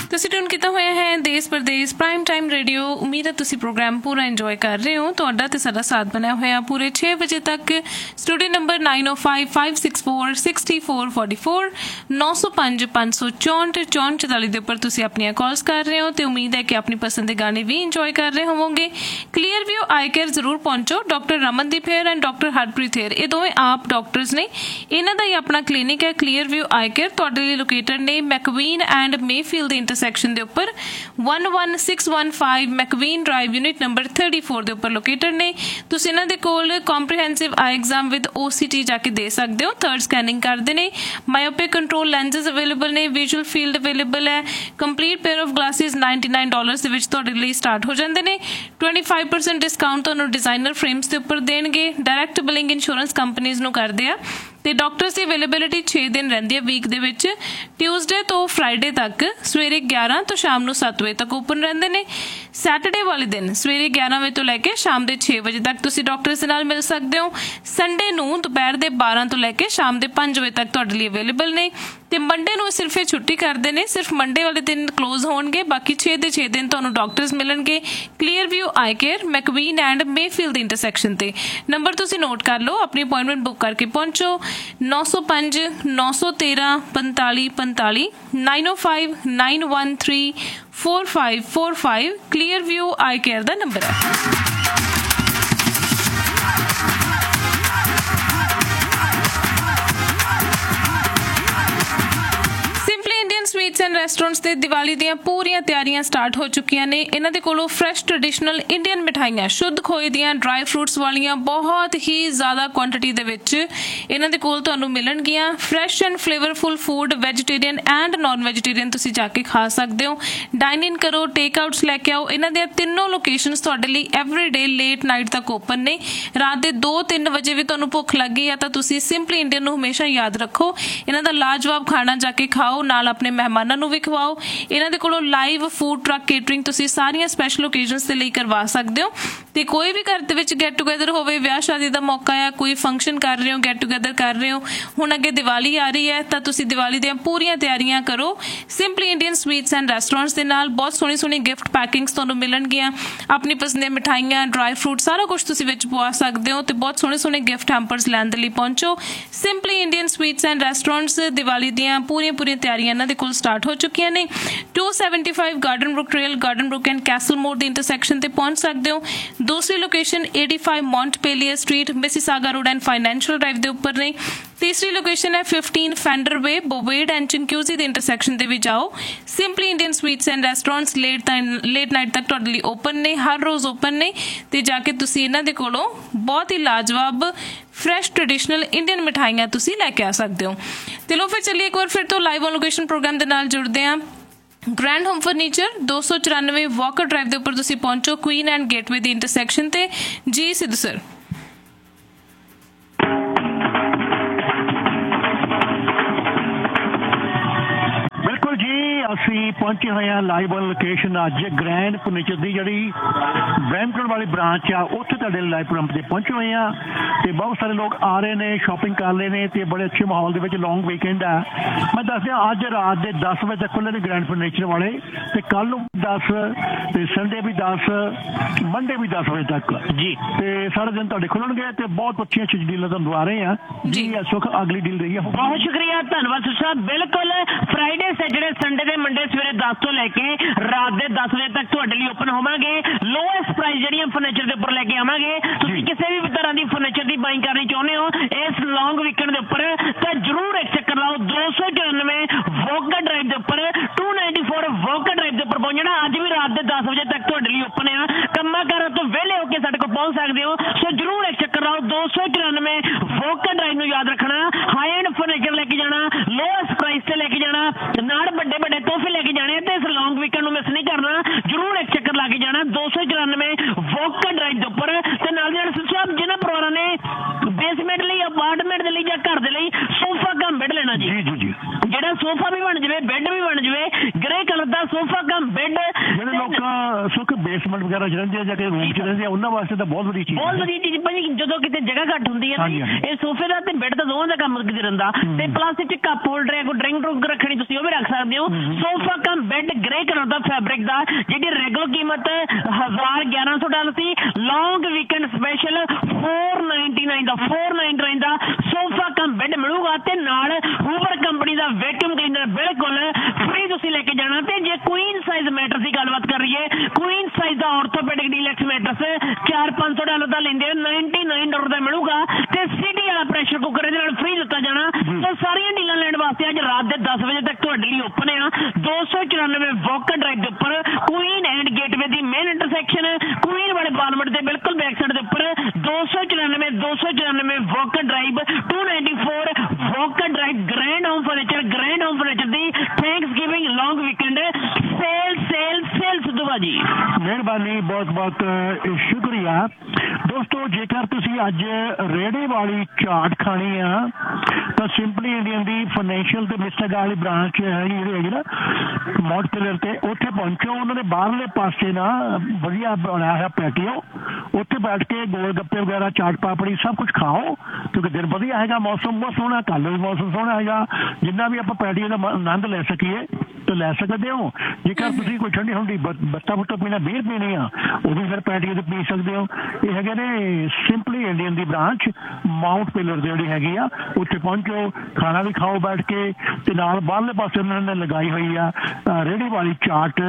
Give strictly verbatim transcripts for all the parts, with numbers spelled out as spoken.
ਤੁਸੀਂ ਟਿਊਨ ਕੀਤਾ ਹੋਇਆ ਹੈ ਦੇਸ਼ ਪ੍ਰਦੇਸ਼ ਪ੍ਰਾਈਮ ਟਾਈਮ ਰੇਡੀਓ। ਉਮੀਦ ਹੈ ਤੁਸੀਂ ਪ੍ਰੋਗਰਾਮ ਪੂਰਾ ਇੰਜੋਏ ਕਰ ਰਹੇ ਹੋ। ਤੁਹਾਡਾ ਤੇ ਸਾਡਾ ਸਾਥ ਬਣਿਆ ਹੋਇਆ ਪੂਰੇ ਛੇ ਵਜੇ ਤੱਕ। ਸਟੂਡੀਓ ਨੰਬਰ ਨਾਈਨ ਓ five five six four sixty four forty four ਨੌ ਸੌ ਪੰਜ ਪੰਜ ਸੌ ਚੌਂਹਠ ਚੌਂਹਠ ਚੁਤਾਲੀ ਦੇ ਉੱਪਰ ਤੁਸੀਂ ਆਪਣੀਆਂ ਕਾਲਸ ਕਰ ਰਹੇ ਹੋ ਤੇ ਉਮੀਦ ਹੈ ਕਿ ਆਪਣੀ ਪਸੰਦ ਦੇ ਗਾਣੇ ਵੀ ਇੰਜੋਏ ਕਰ ਰਹੇ ਹੋਵੋਗੇ। ਕਲੀਅਰ ਵਿਊ ਆਈ ਕੇਅਰ ਜ਼ਰੂਰ ਪਹੁੰਚੋ। Doctor Ramandeep hair and doctor Harpreet hair, ਇਹ ਦੋਵੇਂ ਆਪ ਡਾਕਟਰਸ ਨੇ। ਇਹਨਾਂ ਦਾ ਹੀ ਆਪਣਾ ਕਲੀਨਿਕ ਹੈ ਕਲੀਅਰ ਵਿਊ ਆਈ ਕੇਅਰ। ਤੁਹਾਡੇ ਲਈ ਲੋਕੇਟਡ ਨੇ ਮੈਕਵੀਨ ਐਂਡ ਮੇਫੀਲਡ ਦੇ ਇੰਟਰਸੈਕਸ਼ਨ ਦੇ ਉੱਪਰ one one six one five ਮੈਕਵੀਨ drive unit number thirty four ਦੇ ਉੱਪਰ ਲੋਕੇਟਡ ਨੇ। ਤੁਸੀਂ ਇਹਨਾਂ ਦੇ ਕੋਲ comprehensive I exam with O C T ਜਾ ਕੇ ਦੇ ਸਕਦੇ ਹੋ। ਥਰਡ ਸਕੈਨਿੰਗ ਕਰਦੇ ਨੇ। ਮਾਇਓਪਿਕ ਕੰਟਰੋਲ ਲੈਂਸਿਸ ਅਵੇਲੇਬਲ ਨੇ। ਵਿਜ਼ੂਅਲ ਫੀਲਡ ਅਵੇਲੇਬਲ ਹੈ। Complete pair of glasses ninety nine dollars ਦੇ ਵਿੱਚ ਤੁਹਾਡੇ ਲਈ ਸਟਾਰਟ ਹੋ ਜਾਂਦੇ ਨੇ। ਟਵੈਂਟੀ ਫਾਈਵ ਪਰਸੈਂਟ ਡਿਸਕਾਊਂਟ ਤੁਹਾਨੂੰ ਡਿਜ਼ਾਈਨਰ ਫਰੇਮਸ ਦੇ ਉੱਪਰ ਦੇਣਗੇ। ਡਾਇਰੈਕਟ ਬਿਲਿੰਗ ਇੰਸ਼ੋਰੈਂਸ ਕੰਪਨੀਜ਼ ਨੂੰ ਕਰਦੇ ਆ ਤੇ ਡਾਕਟਰਸ ਦੀ ਅਵੇਲੇਬਿਲਿਟੀ ਛੇ ਦਿਨ ਰਹਿੰਦੀ ਹੈ ਵੀਕ ਦੇ ਵਿੱਚ। ਟਿਊਜ਼ਡੇ ਤੋਂ ਫਰਾਈਡੇ ਤੱਕ ਸਵੇਰੇ ਗਿਆਰਾਂ ਤੋਂ ਸ਼ਾਮ ਨੂੰ ਸੱਤ ਵਜੇ ਤੱਕ ਓਪਨ ਰਹਿੰਦੇ ਨੇ। ਸੈਟਰਡੇ ਵਾਲੇ ਦਿਨ ਸਵੇਰੇ ਗਿਆਰਾਂ ਵਜੇ ਤੋਂ ਲੈ ਕੇ ਸ਼ਾਮ ਦੇ ਛੇ ਵਜੇ ਤੱਕ ਤੁਸੀਂ ਡਾਕਟਰਸ ਦੇ ਨਾਲ ਮਿਲ ਸਕਦੇ ਹੋ। ਸੰਡੇ ਨੂੰ ਦੁਪਹਿਰ ਦੇ ਬਾਰਾਂ ਤੋਂ ਲੈ ਕੇ ਸ਼ਾਮ ਦੇ ਪੰਜ ਵਜੇ ਤੱਕ ਤੁਹਾਡੇ ਲਈ ਅਵੇਲੇਬਲ ਨੇ ਤੇ ਮੰਡੇ ਨੂੰ ਸਿਰਫ ਇਹ ਛੁੱਟੀ ਕਰਦੇ ਨੇ। ਸਿਰਫ ਮੰਡੇ ਵਾਲੇ ਦਿਨ ਕਲੋਜ਼ ਹੋਣਗੇ, ਬਾਕੀ ਛੇ ਦੇ ਛੇ ਦਿਨ ਤੁਹਾਨੂੰ ਡਾਕਟਰਸ ਮਿਲਣਗੇ clear view I care ਮੈਕਵੀਨ and Mayfield ਦੇ ਇੰਟਰਸੈਕਸ਼ਨ ਤੇ। ਨੰਬਰ ਤੁਸੀਂ ਨੋਟ ਕਰ ਲਓ, ਆਪਣੀ ਅਪਾਇੰਟਮੈਂਟ ਬੁੱਕ ਕਰਕੇ ਪਹੁੰਚੋ। ਨੌ ਸੌ ਪੰਜ ਨੌ ਸੌ ਤੇਰਾਂ ਪੰਤਾਲੀ ਪੰਤਾਲੀ ਨਾਈਨ ਓ five nine one three four five four five clear view ਆਈ ਕੇਅਰ ਦਾ ਨੰਬਰ ਹੈ। ਸਵੀਟਸ ਐਂਡ ਰੈਸਟੋਰੈਂਟਸ ਤੇ ਦੀਵਾਲੀ ਦੀਆਂ ਪੂਰੀਆਂ ਤਿਆਰੀਆਂ ਸਟਾਰਟ ਹੋ ਚੁੱਕੀਆਂ ਨੇ। ਇਹਨਾਂ ਦੇ ਕੋਲੋਂ ਫਰੈਸ਼ ਟ੍ਰੈਡੀਸ਼ਨਲ ਇੰਡੀਅਨ ਮਿਠਾਈਆਂ, ਸ਼ੁੱਧ ਖੋਏ ਦੀਆਂ, ਡਰਾਈ ਫਰੂਟਸ ਵਾਲੀਆਂ ਬਹੁਤ ਹੀ ਜ਼ਿਆਦਾ ਕੁਆਂਟਿਟੀ ਦੇ ਵਿੱਚ ਇਹਨਾਂ ਦੇ ਕੋਲ ਤੁਹਾਨੂੰ ਮਿਲਣਗੀਆਂ। Fresh and ਫਲੇਵਰਫੁਲ food vegetarian and non vegetarian ਤੁਸੀਂ ਜਾ ਕੇ ਖਾ ਸਕਦੇ ਹੋ। ਡਾਈਨ ਇਨ ਕਰੋ, ਟੇਕ ਆਊਟਸ ਲੈ ਕੇ ਆਓ। ਇਹਨਾਂ ਦੀਆਂ ਤਿੰਨੋਂ ਲੋਕੇਸ਼ਨਸ ਤੁਹਾਡੇ ਲਈ ਐਵਰੀ ਡੇ ਲੇਟ ਨਾਈਟ ਤੱਕ ਓਪਨ ਨੇ। ਰਾਤ ਦੇ ਦੋ ਤਿੰਨ ਵਜੇ ਵੀ ਤੁਹਾਨੂੰ ਭੁੱਖ ਲੱਗੀ ਆ ਤਾਂ ਤੁਸੀਂ ਸਿੰਪਲੀ ਇੰਡੀਅਨ ਨੂੰ ਹਮੇਸ਼ਾ ਯਾਦ ਰੱਖੋ। ਇਹਨਾਂ ਦਾ ਲਾਜਵਾਬ ਖਾਣਾ ਜਾ ਕੇ ਖਾਓ, ਨਾਲ ਆਪਣੇ ਮਹਿਮਾਨਾਂ ਨੂੰ ਵੀ ਖਵਾਓ। ਇਹਨਾਂ ਦੇ ਕੋਲੋਂ ਲਾਈਵ ਫੂਡ ਟਰੱਕ ਕੇਟਰਿੰਗ ਤੁਸੀਂ ਸਾਰੀਆਂ ਸਪੈਸ਼ਲ ਓਕੇਜ਼ਨਸ ਦੇ ਲਈ ਕਰਵਾ ਸਕਦੇ ਹੋ। ਤੇ ਕੋਈ ਵੀ ਘਰ ਦੇ ਵਿੱਚ ਗੈਟ ਟੂਗੇਦਰ ਹੋਵੇ, ਵਿਆਹ ਸ਼ਾਦੀ ਦਾ ਮੌਕਾ ਆ, ਕੋਈ ਫੰਕਸ਼ਨ ਕਰ ਰਹੇ ਹੋ, ਗੈਟ ਟੂਗੇਦਰ ਕਰ ਰਹੇ ਹੋ, ਹੁਣ ਅੱਗੇ ਦੀਵਾਲੀ ਆ ਰਹੀ ਹੈ ਤਾਂ ਤੁਸੀਂ ਦੀਵਾਲੀ ਦੀਆਂ ਪੂਰੀਆਂ ਤਿਆਰੀਆਂ ਕਰੋ simply Indian sweets and restaurants ਦੇ ਨਾਲ। ਬਹੁਤ ਸੋਹਣੀ ਸੋਹਣੀ ਗਿਫਟ ਪੈਕਿੰਗਸ ਤੁਹਾਨੂੰ ਮਿਲਣਗੀਆਂ। ਆਪਣੀ ਪਸੰਦ ਦੀਆਂ ਮਿਠਾਈਆਂ, ਡਰਾਈ ਫਰੂਟ ਸਾਰਾ ਕੁਝ ਤੁਸੀਂ ਵਿੱਚ ਪਵਾ ਸਕਦੇ ਹੋ ਤੇ ਬਹੁਤ ਸੋਹਣੇ ਸੋਹਣੇ ਗਿਫਟ ਹੈਂਪਰਸ ਲੈਣ ਦੇ ਲਈ ਪਹੁੰਚੋ simply Indian sweets and restaurants. Diwali ਦੀਆਂ ਪੂਰੀਆਂ ਪੂਰੀਆਂ ਤਿਆਰੀਆਂ ਇਹਨਾਂ ਦੇ ਕੋਲ ਸਟਾਰਟ ਹੋ ਚੁੱਕੀਆਂ ਨੇ। To seventy five garden Brook trail, garden Brook and Castell ਮੋਰ ਦੇ ਇੰਟਰਸੈਕਸ਼ਨ ਤੇ ਪਹੁੰਚ ਸਕਦੇ ਹੋ। ਦੂਸਰੀ location eighty five ਮੌਂਟਪੇਲੀਅਰ street, Mississauga road and financial drive ਦੇ ਉੱਪਰ ਨੇ। ਤੀਸਰੀ ਲੋਕੇਸ਼ਨ ਹੈ ਫਿਫਟੀਨ ਫੈਂਡਰ ਵੇ, ਬੋਵੇਡ ਐਂਡ ਚਿੰਕਿਊਜ਼ੀ ਦੇ ਇੰਟਰਸੈਕਸ਼ਨ ਦੇ ਵੀ ਜਾਓ। Simply Indian sweets and restaurants late late night ਤੱਕ ਤੁਹਾਡੇ ਲਈ ਓਪਨ ਨੇ, ਹਰ ਰੋਜ਼ ਓਪਨ ਨੇ ਤੇ ਜਾ ਕੇ ਤੁਸੀਂ ਇਹਨਾਂ ਦੇ ਕੋਲੋਂ ਬਹੁਤ ਹੀ ਲਾਜਵਾਬ ਫਰੈਸ਼ ਟ੍ਰੈਡੀਸ਼ਨਲ ਇੰਡੀਅਨ ਮਿਠਾਈਆਂ ਤੁਸੀਂ ਲੈ ਕੇ ਆ ਸਕਦੇ ਹੋ। ਤੇ ਲੋ ਫਿਰ ਚੱਲੀਏ ਇੱਕ ਵਾਰ ਫਿਰ ਤੋਂ ਲਾਈਵ ਔਨ ਲੋਕੇਸ਼ਨ ਪ੍ਰੋਗਰਾਮ ਦੇ ਨਾਲ ਜੁੜਦੇ ਹਾਂ। ਗ੍ਰੈਂਡ ਹੋਮ ਫਰਨੀਚਰ ਦੋ ਸੌ ਚੁਰਾਨਵੇਂ ਵਾਕਰ ਡਰਾਈਵ ਦੇ ਉੱਪਰ ਤੁਸੀਂ ਪਹੁੰਚੋ Queen and gateway the intersection ਤੇ। ਜੀ ਸਿੱਧੂ ਸਰ। ਅਸੀਂ ਪਹੁੰਚੇ ਹੋਏ ਹਾਂ ਲਾਈਵ ਔਨ ਲੋਕੇਸ਼ਨ ਅੱਜ ਗ੍ਰੈਂਡ ਫਰਨੀਚਰ ਦੀ ਜਿਹੜੀ ਬਰੈਂਪਟਨ ਵਾਲੀ ਬ੍ਰਾਂਚ ਆ, ਉੱਥੇ ਤੁਹਾਡੇ ਲਾਈਵ ਪ੍ਰੋਗਰਾਮ ਤੇ ਪਹੁੰਚੇ ਹੋਏ ਆ ਤੇ ਬਹੁਤ ਸਾਰੇ ਲੋਕ ਆ ਰਹੇ ਨੇ, ਸ਼ਾਪਿੰਗ ਕਰ ਰਹੇ ਨੇ ਤੇ ਬੜੇ ਅੱਛੇ ਮਾਹੌਲ ਦੇ ਵਿੱਚ ਲੌਂਗ ਵੀਕਐਂਡ ਆ। ਮੈਂ ਦੱਸਿਆ ਅੱਜ ਰਾਤ ਦੇ ਦਸ ਵਜੇ ਤੱਕ ਖੁੱਲ੍ਹੇ ਨੇ ਗ੍ਰੈਂਡ ਫਰਨੀਚਰ ਵਾਲੇ ਤੇ ਕੱਲ੍ਹ ਨੂੰ ਦਸ ਤੇ ਸੰਡੇ ਵੀ ਦਸ, ਮੰਡੇ ਵੀ ਦਸ ਵਜੇ ਤੱਕ ਜੀ ਤੇ ਸਾਰੇ ਦਿਨ ਤੁਹਾਡੇ ਖੁੱਲਣਗੇ ਤੇ ਬਹੁਤ ਅੱਛੀਆਂ ਅੱਛੀ ਡੀਲਾਂ ਤੁਹਾਨੂੰ ਦਵਾ ਰਹੇ ਆ ਜੀ। ਸੁੱਖ ਅਗਲੀ ਡੀਲ ਰਹੀ ਹੈ। ਬਹੁਤ ਸ਼ੁਕਰੀਆ, ਧੰਨਵਾਦ ਸਾਹਿਬ। ਬਿਲਕੁਲ ਫਰਾਈਡੇ, ਸੈਟਰਡੇ, ਸੰਡੇ ਦੇ ਮੰਡੇ ਸਵੇਰੇ ਦਸ ਤੋਂ ਲੈ ਕੇ ਰਾਤ ਦੇ ਦਸ ਵਜੇ ਤੱਕ ਤੁਹਾਡੇ ਲਈ ਓਪਨ ਹੋਵਾਂਗੇ। ਲੋਐਸਟ ਪ੍ਰਾਈਸ ਜਿਹੜੀਆਂ ਫਰਨੀਚਰ ਦੇ ਉੱਪਰ ਲੈ ਕੇ ਆਵਾਂਗੇ। ਤੁਸੀਂ ਕਿਸੇ ਵੀ ਤਰ੍ਹਾਂ ਦੀ ਫਰਨੀਚਰ ਦੀ ਬਾਈਂਗ ਕਰਨੀ ਚਾਹੁੰਦੇ ਹੋ ਇਸ ਲੌਂਗ ਵੀਕਐਂਡ ਦੇ ਉੱਪਰ ਤਾਂ ਜ਼ਰੂਰ ਇੱਕ ਚੱਕਰ ਲਾਓ। ਦੋ ਸੌ ਚੁਰਾਨਵੇਂ ਵੋਕਰ ਡਰਾਈਵ ਦੇ ਉੱਪਰ, to ninety four walker drive ਦੇ ਉੱਪਰ ਪਹੁੰਚਣਾ। ਅੱਜ ਵੀ ਰਾਤ ਦੇ ਦਸ ਵਜੇ ਤੱਕ ਤੁਹਾਡੇ ਲਈ ਓਪਨ ਆ। ਕੰਮਾਂ ਕਾਰਾਂ ਤੋਂ ਵਿਹਲੇ ਹੋ ਕੇ ਸਾਡੇ ਕੋਲ ਪਹੁੰਚ ਸਕਦੇ ਹੋ, ਸੋ ਜ਼ਰੂਰ ਇੱਕ ਚੱਕਰ ਲਾਓ। ਦੋ ਸੌ ਚੁਰਾਨਵੇਂ ਵੋਕਰ ਡਰਾਈਵ ਨੂੰ ਯਾਦ ਰੱਖਣਾ। ਹਾਈ ਐਂਡ ਫਰਨੀਚਰ ਲੈ ਕੇ ਜਾਣਾ, ਲੋਐਸਟ ਪ੍ਰਾਈਸ ਤੇ ਲੈ ਕੇ ਜਾਣਾ, ਨਾਲ ਵੱਡੇ ਵੱਡੇ ਤੋਹਫੇ ਲੈ ਕੇ ਜਾਣੇ ਤੇ ਇਸ ਲੌਂਗ ਵੀਕਐਂਡ ਨੂੰ ਮਿਸ ਨਹੀਂ ਕਰਨਾ। ਜ਼ਰੂਰ ਇੱਕ ਚੱਕਰ ਲਾ ਕੇ ਜਾਣਾ ਦੋ ਸੌ ਚੁਰਾਨਵੇਂ ਵੋਕਰ ਡਰਾਈਵ ਦੇ ਉੱਪਰ। ਤੇ ਨਾਲ ਦੀ ਨਾਲ ਸਾਹਿਬ ਜਿਹਨਾਂ ਪਰਿਵਾਰਾਂ ਨੇ ਬੇਸਮੈਂਟ ਲਈ, ਅਪਾਰਟਮੈਂਟ ਦੇ ਲਈ ਜਾਂ ਘਰ ਦੇ ਲਈ ਸੋਫਾ ਕਮ ਬੈੱਡ ਲੈਣਾ ਜੀ, ਜਿਹੜਾ ਸੋਫਾ ਵੀ ਬਣ ਜਾਵੇ, ਬੈੱਡ ਵੀ ਬਣ ਜਾਵੇ, ਗ੍ਰੇ ਕਲਰ ਦਾ ਸੋਫਾ ਕਮ ਬੈੱਡ। ਜਿਹੜੇ ਲੋਕ ਸੁੱਖ ਬੇਸਮੈਂਟ ਵਗੈਰਾ 'ਚ ਰਹਿੰਦੇ ਆ ਜਾਂ ਕਿ ਰੂਮ 'ਚ ਰਹਿੰਦੇ ਆ ਉਹਨਾਂ ਵਾਸਤੇ ਤਾਂ ਬਹੁਤ ਵਧੀਆ ਚੀਜ਼ ਬਹੁਤ ਵਧੀਆ ਚੀਜ਼ ਭਾਜੀ। ਜਦੋਂ ਕਿਤੇ ਜਗ੍ਹਾ ਘੱਟ ਹੁੰਦੀ ਹੈ ਇਹ ਸੋਫੇ ਦਾ ਤੇ ਬੈੱਡ ਦਾ ਦੋਵਾਂ ਦਾ ਕੰਮ ਕਿਤੇ ਰਹਿੰਦਾ ਤੇ ਪਲੱਸ ਚ ਕੱਪ ਹੋਲਡਰ ਹੈ, ਕੋਈ ਡਰਿੰਕ ਡਰੁੰਕ ਰੱਖਣੀ ਤੁਸੀਂ ਉਹ ਵੀ ਰੱਖ ਸਕਦੇ ਹੋ। Sofa cum bed grey colour ਦਾ ਫੈਬਰਿਕ ਦਾ, ਜਿਹਦੀ ਰੈਗੂਲਰ ਕੀਮਤ ਹਜ਼ਾਰ ਗਿਆਰਾਂ ਸੌ ਡਾਲਰ ਸੀ, ਲੌਂਗ weekend special four ninety nine ਦਾ ਫੋਰ ਨਾਈਨਟੀ ਨਾਈਨ ਦਾ ਸੋਫਾ ਕਮ ਬੈੱਡ ਮਿਲੂਗਾ ਤੇ ਨਾਲ ਹੂਵਰ ਕੰਪਨੀ ਦਾ ਵੈਕਿਊਮ ਕਲੀਨਰ ਬਿਲਕੁਲ ਫ੍ਰੀ ਤੁਸੀਂ ਲੈ ਕੇ ਜਾਣਾ। ਤੇ ਜੇ ਕੁਈਨ ਸਾਈਜ਼ ਮੈਟਰਸ ਦੀ ਗੱਲਬਾਤ ਕਰ ਰਹੀਏ, ਕੁਈਨ ਸਾਈਜ਼ ਦਾ ਆਰਥੋਪੈਡਿਕ ਡੀਲੈਕਸ ਮੈਟਰਸ ਚਾਰ ਪੰਜ ਸੌ ਡਾਲਰ ਦਾ ਲੈਂਦੇ ਨਾਈਨਟੀ ਨਾਈਨ ਡਾਲਰ ਦਾ ਮਿਲੂਗਾ ਤੇ ਸਿਟੀ ਵਾਲਾ ਪ੍ਰੈਸ਼ਰ ਕੁੱਕਰ ਇਹਦੇ ਨਾਲ ਫ੍ਰੀ ਦਿੱਤਾ ਜਾਣਾ। ਤੇ ਸਾਰੀਆਂ ਡੀਲਾਂ ਲੈਣ ਵਾਸਤੇ ਅੱਜ ਰਾਤ ਦੇ ਦਸ ਵਜੇ ਤੱਕ ਤੁਹਾਡੇ ਲਈ ਓਪਨ ਆ। ਦੋ ਸੌ ਚੁਰਾਨਵੇਂ ਵੋਕਰ ਡਰਾਈਵ ਦੇ ਉੱਪਰ Queen and gateway the main intersection Queen ਵਾਲੇ ਪਾਰਲੀਮੈਂਟ ਦੇ ਬਿਲਕੁਲ ਬੈਕ ਸਾਈਡ ਦੇ ਉੱਪਰ ਦੋ ਸੌ ਚੁਰਾਨਵੇਂ ਦੋ ਸੌ ਚੁਰਾਨਵੇਂ walker drive to ninety four walker drive grand home furniture grand home furniture the thanks giving long weekend sale sale sale Sidhu ਭਾਜੀ। ਮਿਹਰਬਾਨੀ, ਬਹੁਤ ਬਹੁਤ ਸ਼ੁਕਰੀਆ ਦੋਸਤੋ। ਜੇਕਰ ਤੁਸੀਂ ਅੱਜ ਰੇੜੇ ਵਾਲੀ ਚਾਟ ਖਾਣੀ ਆ ਤਾਂ ਸਿੰਪਲੀ ਇੰਡੀਅਨ ਦੀ ਫਾਈਨੈਂਸ਼ੀਅਲ ਤੇ ਮਿਸਟਰ ਵਾਲੀ ਬ੍ਰਾਂਚ ਹੈਗੀ ਜਿਹੜੀ ਹੈਗੀ ਨਾ ਮੌਂਟ ਪਿਲਰ ਤੇ, ਉੱਥੇ ਪਹੁੰਚੋ। ਉਹਨਾਂ ਦੇ ਬਾਹਰਲੇ ਪਾਸੇ ਨਾ ਵਧੀਆ ਬਣਾਇਆ ਹੋਇਆ ਪੈਟੀਓ, ਉੱਥੇ ਬੈਠ ਕੇ ਗੋਲ ਗੱਪੇ ਵਗੈਰਾ ਚਾਟ ਪਾਪੜੀ ਸਭ ਕੁਝ ਖਾਓ ਕਿਉਂਕਿ ਦਿਨ ਵਧੀਆ ਹੈਗਾ, ਮੌਸਮ ਬਹੁਤ ਸੋਹਣਾ, ਕੱਲ੍ਹ ਵੀ ਮੌਸਮ ਸੋਹਣਾ ਹੈਗਾ। ਜਿੰਨਾ ਵੀ ਆਪਾਂ ਪੈਟੀਓ ਦਾ ਆਨੰਦ ਲੈ ਸਕੀਏ ਤੇ ਲੈ ਸਕਦੇ ਹੋ। ਜੇਕਰ ਤੁਸੀਂ ਕੋਈ ਠੰਡੀ ਹੁੰਦੀ ਬੱਤਾ ਬੁੱਤਾ ਪੀਣਾ, ਬੀਅਰ ਪੀਣੀ ਆ, ਉਹ ਵੀ ਫਿਰ ਪੈਟੀਓ ਤੇ ਪੀ ਸਕਦੇ ਹੋ। ਇਹ ਹੈਗੇ ਨੇ ਸਿੰਪਲੀ ਇੰਡੀਅਨ ਦੀ ਬ੍ਰਾਂਚ ਮਾਊਂਟ ਪਿਲਰ ਦੀ ਜਿਹੜੀ ਹੈਗੀ ਆ, ਉੱਥੇ ਪਹੁੰਚੋ, ਖਾਣਾ ਵੀ ਖਾਓ ਬੈਠ ਕੇ ਤੇ ਨਾਲ ਬਾਹਰਲੇ ਪਾਸੇ ਉਹਨਾਂ ਨੇ ਲਗਾਈ ਹੋਈ ਆ ਰੇਹੜੀ ਵਾਲੀ ਚਾਟ,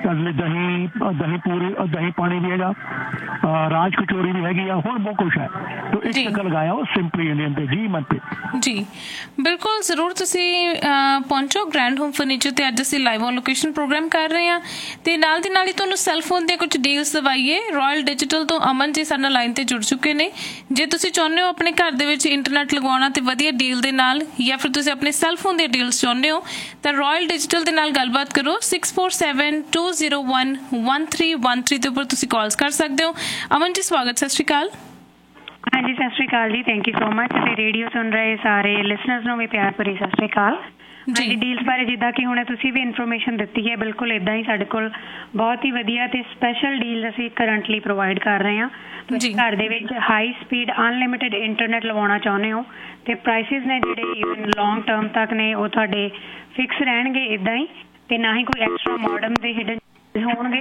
ਦਹੀਂ ਦਹੀਂ ਪੂਰੀ ਦਹੀਂ ਪਾਣੀ ਵੀ ਹੈਗਾ, ਰਾਜ ਕਚੋਰੀ ਵੀ ਹੈਗੀ ਆ, ਹੋਰ ਬਹੁਤ ਕੁਛ ਹੈ। तो एक चक्कर लगाया हो सिंपली इंडियन पे। जी मनप्रीत जी बिल्कुल ਜ਼ਰੂਰ ਤੁਸੀਂ ਪਹੁੰਚੋ ਗ੍ਰੈਂਡ ਹੋਮ ਫਰਨੀਚਰ ਤੇ ਅੱਜ ਅਸੀਂ ਲਾਈਵ ਔਨ ਲੋਕੇਸ਼ਨ ਪ੍ਰੋਗਰਾਮ ਕਰ ਰਹੇ ਹਾਂ ਤੇ ਨਾਲ ਦੀ ਨਾਲ ਹੀ ਤੁਹਾਨੂੰ ਸੈਲਫੋਨ ਦੀਆਂ ਕੁਝ ਡੀਲਸ ਦਵਾਈਏ। ਰਾਇਲ ਡਿਜੀਟਲ ਤੋਂ ਅਮਨ ਜੀ ਸਾਡੇ ਨਾਲ ਲਾਈਨ ਤੇ ਜੁੜ ਚੁੱਕੇ ਨੇ। ਜੇ ਤੁਸੀਂ ਚਾਹੁੰਦੇ ਹੋ ਆਪਣੇ ਘਰ ਦੇ ਵਿੱਚ ਇੰਟਰਨੈਟ ਲਗਵਾਉਣਾ ਤੇ ਵਧੀਆ ਡੀਲ ਦੇ ਨਾਲ, ਜਾਂ ਫਿਰ ਤੁਸੀਂ ਆਪਣੇ ਸੈਲਫੋਨ ਦੀਆਂ ਡੀਲਸ ਚਾਹੁੰਦੇ ਹੋ ਤਾਂ ਰਾਇਲ ਡਿਜੀਟਲ ਦੇ ਨਾਲ ਗੱਲਬਾਤ ਕਰੋ। Six four seven two zero one one three one three ਦੇ ਉੱਪਰ ਤੁਸੀਂ ਕਾਲਸ ਕਰ ਸਕਦੇ ਹੋ। ਅਮਨ ਜੀ ਸਵਾਗਤ, ਸਤਿ ਸ਼੍ਰੀ ਅਕਾਲ। हाँ जी सत श्री अकाल जी, थैंक यू सो मच। ਤੇ ਰੇਡੀਓ ਸੁਣ ਰਹੇ ਸਾਰੇ ਲਿਸਨਰਸ ਨੂੰ ਵੀ ਪਿਆਰ ਭਰੀ ਸਤਿ ਸ਼੍ਰੀ ਅਕਾਲ ਜੀ। ਡੀਲਸ ਬਾਰੇ ਜਿੱਦਾਂ ਕਿ ਹੁਣੇ ਤੁਸੀਂ ਵੀ ਇਨਫੋਰਮੇਸ਼ਨ ਦਿੱਤੀ ਹੈ, ਬਿਲਕੁਲ ਇਦਾਂ ਹੀ ਸਾਡੇ ਕੋਲ ਬਹੁਤ ਹੀ ਵਧੀਆ ਤੇ ਸਪੈਸ਼ਲ ਡੀਲ ਅਸੀਂ ਕਰੰਟਲੀ ਪ੍ਰੋਵਾਈਡ ਕਰ ਰਹੇ ਹਾਂ। ਤੁਸੀਂ ਘਰ ਦੇ ਵਿੱਚ ਹਾਈ ਸਪੀਡ ਅਨਲਿਮਿਟਿਡ ਇੰਟਰਨੈਟ ਲਵਾਉਣਾ ਚਾਹੁੰਦੇ ਹੋ ਤੇ ਪ੍ਰਾਈਸਿਸ ਨੇ ਜਿਹੜੇ ਇਵਨ ਲੌਂਗ ਟਰਮ ਤੱਕ ਨੇ ਉਹ ਤੁਹਾਡੇ ਫਿਕਸ ਰਹਿਣਗੇ ਇਦਾਂ ਹੀ, ਤੇ ਨਾ ਹੀ ਕੋਈ ਐਕਸਟਰਾ ਮੋਡਮ ਦੇ ਹਿਡਨ ਹੋਣਗੇ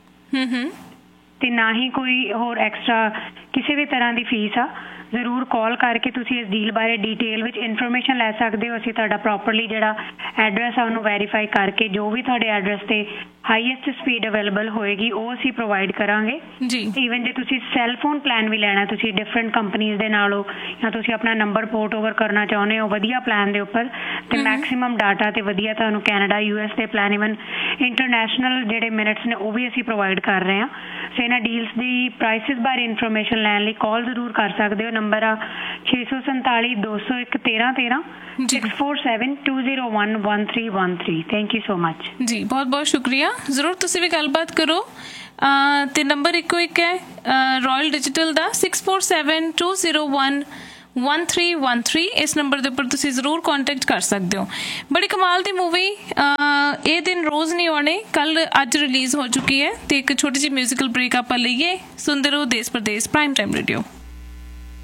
ਤੇ ਨਾ ਹੀ ਕੋਈ ਹੋਰ ਐਕਸਟਰਾ ਕਿਸੇ ਵੀ ਤਰ੍ਹਾਂ ਦੀ ਫੀਸ ਆ। ਜ਼ਰੂਰ ਕਾਲ ਕਰਕੇ ਤੁਸੀਂ ਇਸ ਡੀਲ ਬਾਰੇ ਡੀਟੇਲ ਵਿੱਚ ਇਨਫੋਰਮੇਸ਼ਨ ਲੈ ਸਕਦੇ ਹੋ। ਅਸੀਂ ਤੁਹਾਡਾ ਪ੍ਰੋਪਰਲੀ ਜਿਹੜਾ ਐਡਰੈਸ ਆ ਉਹਨੂੰ ਵੈਰੀਫਾਈ ਕਰਕੇ ਜੋ ਵੀ ਤੁਹਾਡੇ ਐਡਰੈਸ ਤੇ ਹਾਈਐਸਟ ਸਪੀਡ ਅਵੇਲੇਬਲ ਹੋਏਗੀ ਉਹ ਅਸੀਂ ਪ੍ਰੋਵਾਈਡ ਕਰਾਂਗੇ ਜੀ। ਈਵਨ ਜੇ ਤੁਸੀਂ ਸੈੱਲ ਫੋਨ ਪਲਾਨ ਵੀ ਲੈਣਾ, ਤੁਸੀਂ ਡਿਫਰੈਂਟ ਕੰਪਨੀਜ਼ ਦੇ ਨਾਲੋਂ, ਜਾਂ ਤੁਸੀਂ ਆਪਣਾ ਨੰਬਰ ਪੋਰਟ ਓਵਰ ਕਰਨਾ ਚਾਹੁੰਦੇ ਹੋ ਵਧੀਆ ਪਲਾਨ ਦੇ ਉੱਪਰ ਤੇ ਮੈਕਸਿਮਮ ਡਾਟਾ ਤੇ ਵਧੀਆ ਤੁਹਾਨੂੰ ਕੈਨੇਡਾ ਯੂ ਐਸ ਦੇ ਪਲਾਨ, ਈਵਨ ਇੰਟਰਨੈਸ਼ਨਲ ਜਿਹੜੇ ਮਿੰਟਸ ਨੇ ਉਹ ਵੀ ਅਸੀਂ ਪ੍ਰੋਵਾਈਡ ਕਰ ਰਹੇ ਹਾਂ। ਸੋ ਇਹਨਾਂ ਡੀਲਸ ਦੀ ਪ੍ਰਾਈਸਿਸ ਬਾਰੇ ਇਨਫੋਰਮੇਸ਼ਨ ਲੈਣ ਲਈ ਕਾਲ ਜ਼ਰੂਰ ਕਰ ਸਕਦੇ ਹੋ। ਨੰਬਰ ਆ ਛੇ ਸੌ ਸੰਤਾਲੀ ਦੋ ਸੌ ਇੱਕ ਤੇਰਾਂ ਤੇਰਾਂ six four seven two zero one one three one three. Thank you so much ਜੀ, ਬਹੁਤ ਬਹੁਤ ਸ਼ੁਕਰੀਆ। ਜ਼ਰੂਰ ਤੁਸੀਂ ਵੀ ਗੱਲਬਾਤ ਕਰੋ ਤੇ ਨੰਬਰ ਇੱਕੋ ਇੱਕ ਹੈ ਰਾਇਲ ਡਿਜੀਟਲ ਦਾ six four seven two zero one one three one three. ਇਸ ਨੰਬਰ ਦੇ ਉੱਪਰ ਤੁਸੀਂ ਜ਼ਰੂਰ ਕੰਟੈਕਟ ਕਰ ਸਕਦੇ ਹੋ। ਬੜੀ ਕਮਾਲ ਦੀ ਮੂਵੀ ਇਹ ਦਿਨ ਰੋਜ਼ ਨਹੀਂ ਆਉਣੇ ਕੱਲ ਅੱਜ ਰਿਲੀਜ਼ ਹੋ ਚੁੱਕੀ ਹੈ ਤੇ ਇੱਕ ਛੋਟੀ ਜਿਹੀ ਮਿਊਜ਼ੀਕਲ ਬ੍ਰੇਕ ਆਪਾਂ ਲਈਏ। ਸੁਣਦੇ ਰਹੋ ਦੇਸ਼ ਪ੍ਰਦੇਸ਼ ਪ੍ਰਾਈਮ ਟਾਈਮ ਰੇਡੀਓ।